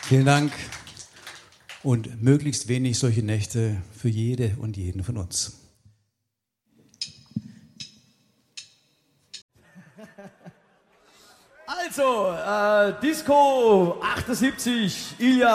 Vielen Dank und möglichst wenig solche Nächte für jede und jeden von uns. Also, Disco 78, Ilja